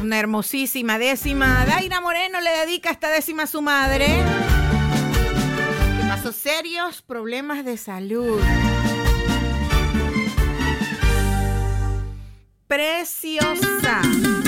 una hermosísima décima. Daira Moreno le dedica esta décima a su madre, que pasó serios problemas de salud. Preciosa.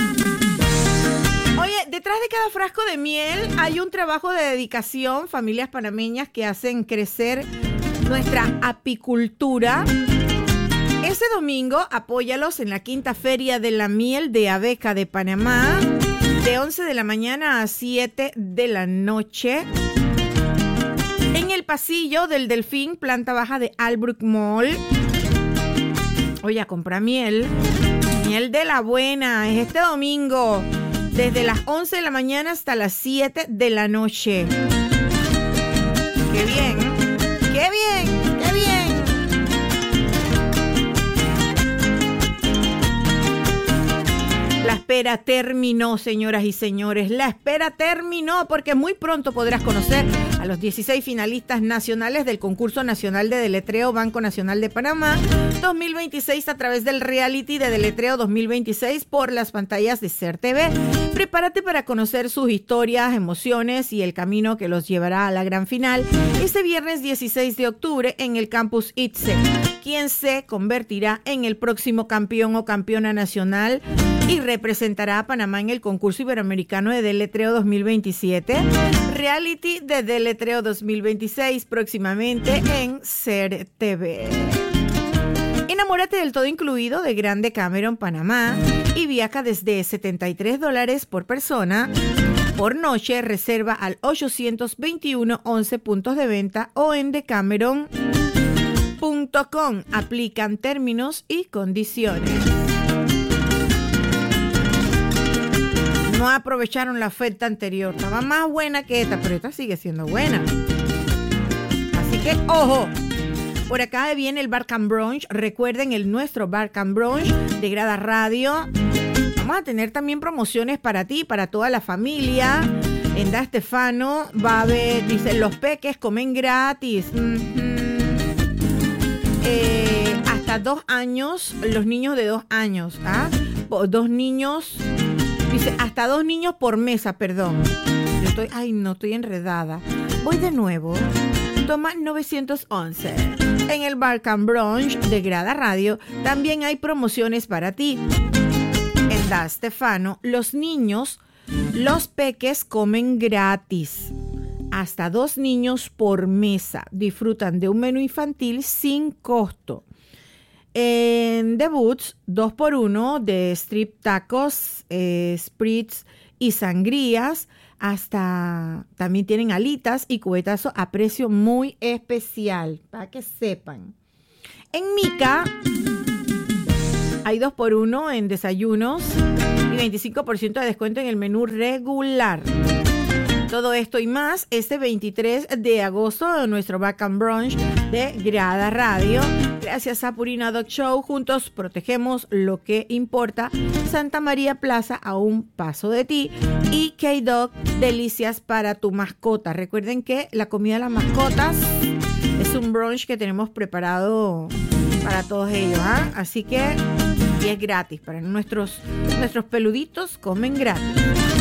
Oye, detrás de cada frasco de miel hay un trabajo de dedicación, familias panameñas que hacen crecer nuestra apicultura. Ese domingo, apóyalos en la quinta Feria de la Miel de Abeca de Panamá, de 11 de la mañana a 7 de la noche, en el pasillo del Delfín, planta baja de Albrook Mall. Oye, compra miel de la buena, es este domingo, desde las 11 de la mañana hasta las 7 de la noche. ¡Qué bien! ¡Qué bien! ¡Qué bien! La espera terminó, señoras y señores. La espera terminó porque muy pronto podrás conocer a los 16 finalistas nacionales del Concurso Nacional de Deletreo Banco Nacional de Panamá 2026 a través del reality de Deletreo 2026 por las pantallas de SER TV. Prepárate para conocer sus historias, emociones y el camino que los llevará a la gran final este viernes 16 de octubre en el Campus ITSE, quien se convertirá en el próximo campeón o campeona nacional y representará a Panamá en el concurso iberoamericano de Deletreo 2027, reality de Deletreo 2026 próximamente en SER TV. Enamórate del todo incluido de Grand Decameron Panamá y viaja desde $73 por persona por noche. Reserva al 821-11 puntos de venta o en decameron.com. Aplican términos y condiciones. No aprovecharon la oferta anterior. Estaba más buena que esta, pero esta sigue siendo buena. Así que, ojo. Por acá viene el Bar Can Brunch. Recuerden nuestro Bar Can Brunch de Grada Radio. Vamos a tener también promociones para ti, para toda la familia. En Da Stefano va a haber, dice, los peques comen gratis. Hasta 2 años, los niños de 2 años. 2 niños... Dice, hasta 2 niños por mesa, perdón. Estoy enredada. Voy de nuevo. Toma 911. En el Bar Can Brunch de Grada Radio también hay promociones para ti. En Da Stefano, los niños, los peques comen gratis. Hasta 2 niños por mesa. Disfrutan de un menú infantil sin costo. En The Boots, 2x1 de strip tacos, spritz y sangrías. Hasta también tienen alitas y cubetazo a precio muy especial, para que sepan. En Mica hay 2x1 en desayunos y 25% de descuento en el menú regular. Todo esto y más este 23 de agosto en nuestro Back and Brunch de Grada Radio. Gracias a Purina Dog Show, juntos protegemos lo que importa. Santa María Plaza, a un paso de ti. Y K-Dog, delicias para tu mascota. Recuerden que la comida de las mascotas es un brunch que tenemos preparado para todos ellos. Así que y es gratis. Para nuestros peluditos comen gratis.